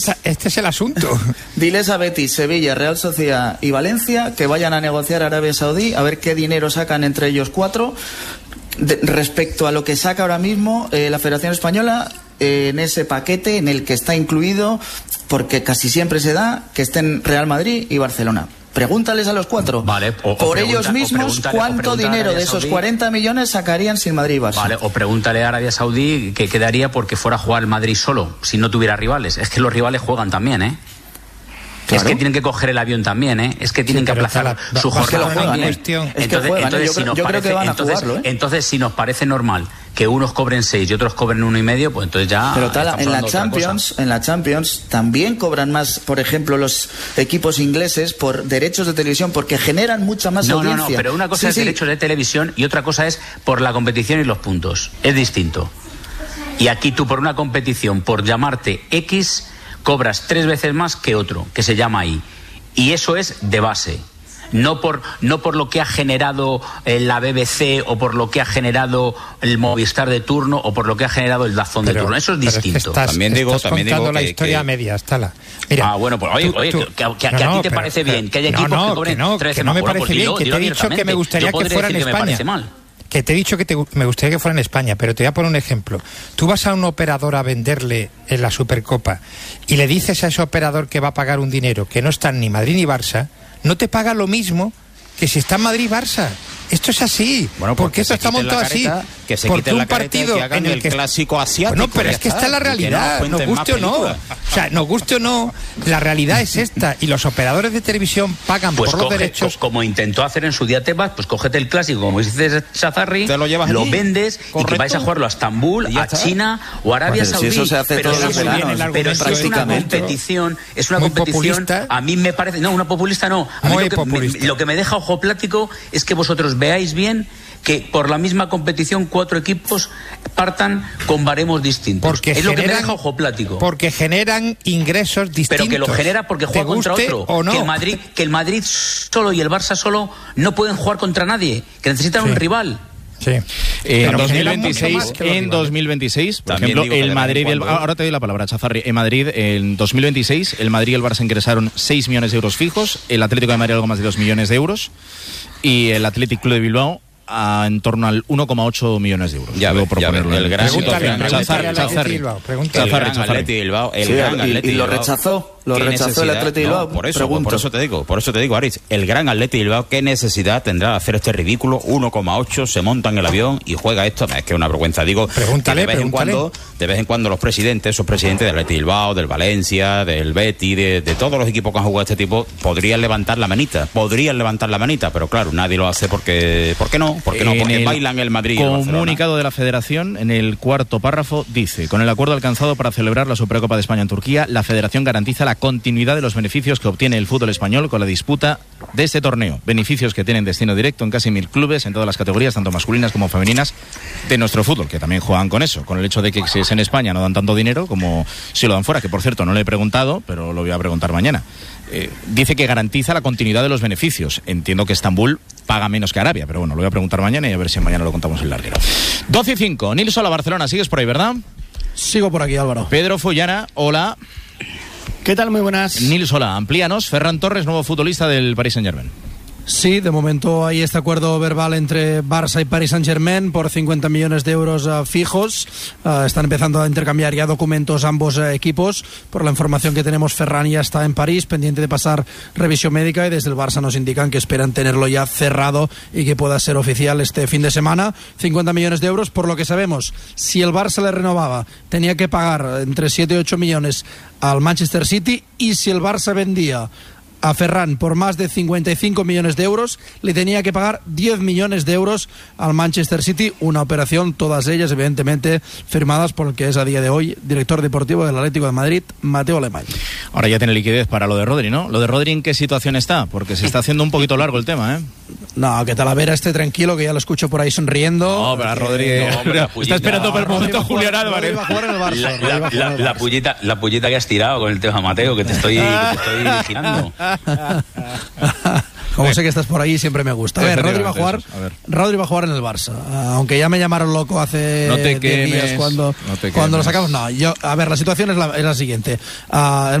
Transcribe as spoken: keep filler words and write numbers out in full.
Este es el asunto. Diles a Betis, Sevilla, Real Sociedad y Valencia que vayan a negociar a Arabia Saudí a ver qué dinero sacan entre ellos cuatro de, respecto a lo que saca ahora mismo eh, la Federación Española eh, en ese paquete en el que está incluido, porque casi siempre se da, que estén Real Madrid y Barcelona. Pregúntales a los cuatro, vale, o, por o ellos mismos, cuánto dinero de esos cuarenta millones sacarían sin Madrid y Barça. Vale, o pregúntale a Arabia Saudí qué quedaría porque fuera a jugar el Madrid solo, si no tuviera rivales. Es que los rivales juegan también, ¿eh? Claro. Es que tienen que coger el avión también, ¿eh? Es que tienen sí, que aplazar la, su jornada también. Es entonces, que juegan, entonces, yo, si nos yo parece, creo que van a entonces, jugarlo, ¿eh? entonces, si nos parece normal que unos cobren seis y otros cobren uno y medio, pues entonces ya. Pero Tala, en la Champions, en la Champions también cobran más, por ejemplo, los equipos ingleses por derechos de televisión, porque generan mucha más no, audiencia. No, no, pero una cosa sí, es sí. derechos de televisión y otra cosa es por la competición y los puntos. Es distinto. Y aquí tú por una competición, por llamarte X, cobras tres veces más que otro, que se llama Y. Y eso es de base. No por, no por lo que ha generado la B B C o por lo que ha generado el Movistar de turno o por lo que ha generado el Dazón de turno. Eso es distinto. Es que estás, también digo, estás también contando digo la que, historia que... media, Tala. Mira, ah, bueno, pues oye, tú, oye tú, que, que, que, no, que a ti no, te pero, parece pero, bien que haya equipos no, no, que cobren que no, tres que no me bueno, parece pues bien, dilo, que dilo te he dicho que me gustaría que fuera en España. Que te he dicho que te, me gustaría que fuera en España, pero te voy a poner un ejemplo. Tú vas a un operador a venderle en la Supercopa y le dices a ese operador que va a pagar un dinero que no están ni Madrid ni Barça, no te paga lo mismo que si está en Madrid y Barça. Esto es así, bueno, porque esto está montado así. Que se porque quiten un la partido que hagan en el, el que clásico asiático. No, pero es que está la realidad, nos guste o no. O sea, nos guste o no, la realidad es esta. Y los operadores de televisión pagan pues por coge, los derechos. Co como intentó hacer en su día Tebas, pues cógete el clásico, como dices Chazarri, te lo, llevas lo allí, vendes correcto, y que vais a jugarlo a Estambul, a está. China o a Arabia pues Saudí. Si eso se hace pero todos los veranos, pero si es una competición, es una muy competición. Populista. A mí me parece, no, una populista no. A mí muy lo que, populista. Me, lo que me deja ojo plático es que vosotros veáis bien que por la misma competición cuatro equipos partan con baremos distintos. Porque es generan, lo que me deja ojo plático. Porque generan ingresos distintos. Pero que lo genera porque juega contra otro. O no. Que el Madrid, que el Madrid solo y el Barça solo no pueden jugar contra nadie. Que necesitan sí. un rival. Sí. Eh, en dos mil veintiséis, en dos mil veintiséis, por También ejemplo, el Madrid y el, cuando... ahora te doy la palabra, Chazarri. En Madrid, en dos mil veintiséis, el Madrid y el Barça ingresaron seis millones de euros fijos, el Atlético de Madrid algo más de dos millones de euros y el Athletic Club de Bilbao a en torno al uno coma ocho millones de euros. Ya ve, ya ve, el gran Chazarri, Bilbao, el sí, gran y, Athletic y lo Bilbao. rechazó, lo rechazó el Athletic Bilbao. No, por eso, por eso te digo, por eso te digo, Aritz, el gran Athletic Bilbao, ¿qué necesidad tendrá de hacer este ridículo? uno coma ocho, se monta en el avión y juega esto, es que es una vergüenza, digo, pregúntale, de vez pregúntale. en cuando, de vez en cuando los presidentes, esos presidentes del Athletic Bilbao, del Valencia, del Betis, de, de todos los equipos que han jugado este tipo, podrían levantar la manita, podrían levantar la manita, pero claro, nadie lo hace porque, ¿por qué no? Porque no, porque bailan el Madrid y el Barcelona. Comunicado de la Federación, en el cuarto párrafo, dice: con el acuerdo alcanzado para celebrar la Supercopa de España en Turquía, la Federación garantiza la continuidad de los beneficios que obtiene el fútbol español con la disputa de este torneo. Beneficios que tienen destino directo en casi mil clubes, en todas las categorías, tanto masculinas como femeninas, de nuestro fútbol, que también juegan con eso, con el hecho de que si es en España no dan tanto dinero como si lo dan fuera, que por cierto no le he preguntado, pero lo voy a preguntar mañana. Eh, dice que garantiza la continuidad de los beneficios. Entiendo que Estambul paga menos que Arabia, pero bueno, lo voy a preguntar mañana y a ver si mañana lo contamos en larguero. doce y cinco, Nils Sola, Barcelona, sigues por ahí, ¿verdad? Sigo por aquí, Álvaro. Pedro Fullana, hola. ¿Qué tal? Muy buenas. Nils Sola, amplíanos. Ferran Torres, nuevo futbolista del Paris Saint-Germain. Sí, de momento hay este acuerdo verbal entre Barça y Paris Saint-Germain por cincuenta millones de euros uh, fijos. Uh, están empezando a intercambiar ya documentos ambos uh, equipos. Por la información que tenemos, Ferran ya está en París, pendiente de pasar revisión médica, y desde el Barça nos indican que esperan tenerlo ya cerrado y que pueda ser oficial este fin de semana. cincuenta millones de euros, por lo que sabemos. Si el Barça le renovaba, tenía que pagar entre siete y ocho millones al Manchester City, y si el Barça vendía a Ferran por más de cincuenta y cinco millones de euros, le tenía que pagar diez millones de euros al Manchester City, una operación, todas ellas evidentemente firmadas por el que es a día de hoy director deportivo del Atlético de Madrid, Mateo Alemany. Ahora ya tiene liquidez para lo de Rodri, ¿no? Lo de Rodri, ¿en qué situación está? Porque se está haciendo un poquito largo el tema, ¿eh? No, que Talavera esté tranquilo, que ya lo escucho por ahí sonriendo. No, pero a Rodri no, está esperando por el momento Julián Álvarez. La, la, la, la, pullita, la pullita que has tirado con el tema Mateo, que te estoy, que te estoy vigilando. Como eh. sé que estás por ahí, siempre me gusta. A ver, Rodri va a jugar, a ver. Rodri va a jugar en el Barça. Uh, aunque ya me llamaron loco hace no te diez días cuando, no te cuando lo sacamos. No, yo, a ver, la situación es la, es la siguiente. Uh,